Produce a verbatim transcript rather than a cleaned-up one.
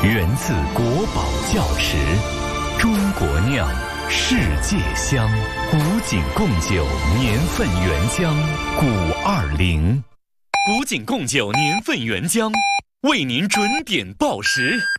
源自国宝窖石，中国酿，世界香。古井贡酒年份原浆古二零，古井贡酒年份原浆为您准点报时。